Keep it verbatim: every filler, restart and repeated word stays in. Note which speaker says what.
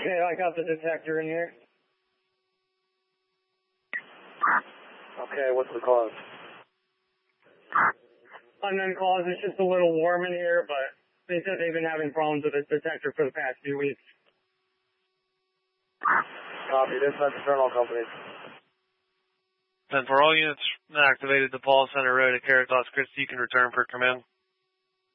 Speaker 1: Okay, I got the detector in here.
Speaker 2: Okay, what's the cause?
Speaker 1: Unknown cause, it's just a little warm in here, but they said they've been having problems with the detector for the past few weeks.
Speaker 2: Copy, dispatch internal company.
Speaker 3: And for all units activated to Paul Center Road at Caritas Christi, you can return for command.